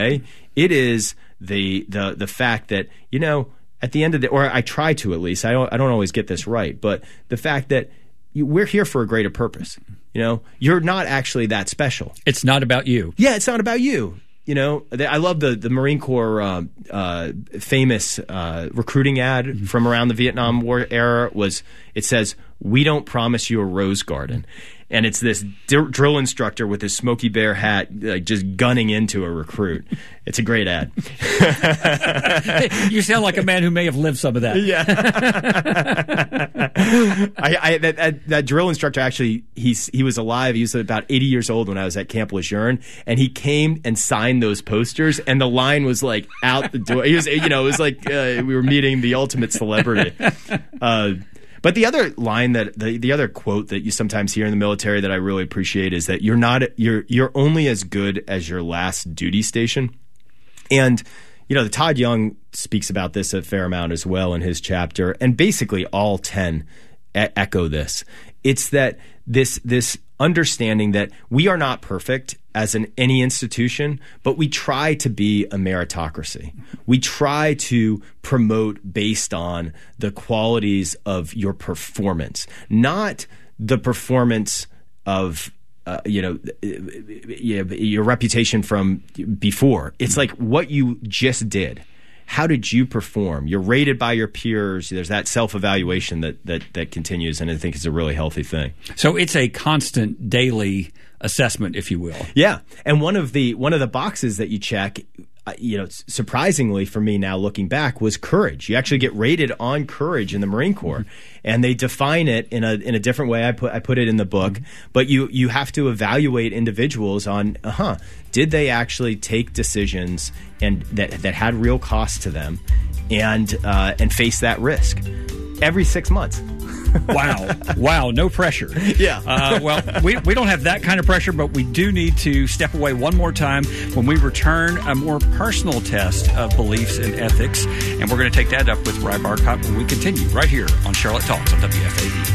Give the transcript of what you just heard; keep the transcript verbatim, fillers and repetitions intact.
way. It is the the the fact that, you know, at the end of the, or I try to at least, I don't I don't always get this right, but the fact that you, we're here for a greater purpose. You know, you're not actually that special. It's not about you. Yeah, it's not about you. You know, I love the, the Marine Corps uh, uh, famous uh, recruiting ad mm-hmm. from around the Vietnam War era was, it says, "We don't promise you a rose garden." And it's this d- drill instructor with his Smokey Bear hat, like just gunning into a recruit. It's a great ad. You sound like a man who may have lived some of that. Yeah. I, I, that, that, that drill instructor actually, he's, he was alive. He was about eighty years old when I was at Camp Lejeune, and he came and signed those posters, and the line was like out the door. He was, you know, it was like uh, we were meeting the ultimate celebrity. Uh, But the other line that the, the other quote that you sometimes hear in the military that I really appreciate is that you're not you're you're only as good as your last duty station. And you know, the Todd Young speaks about this a fair amount as well in his chapter, and basically all ten e- echo this. It's that this this understanding that we are not perfect as in any institution, but we try to be a meritocracy. We try to promote based on the qualities of your performance, not the performance of uh, you know your reputation from before. It's like what you just did. How did you perform? You're rated by your peers. There's that self-evaluation that, that that continues, and I think it's a really healthy thing. So it's a constant daily assessment, if you will. Yeah, and one of the one of the boxes that you check, uh, you know, surprisingly for me now looking back, was courage. You actually get rated on courage in the Marine Corps, mm-hmm. and they define it in a in a different way. I put I put it in the book, mm-hmm. but you you have to evaluate individuals on, uh huh, did they actually take decisions and that that had real cost to them, and uh, and face that risk every six months. Wow. Wow. No pressure. Yeah. uh, well, we, we don't have that kind of pressure, but we do need to step away one more time. When we return, a more personal test of beliefs and ethics. And we're going to take that up with Ry Barkott when we continue right here on Charlotte Talks on W F A B.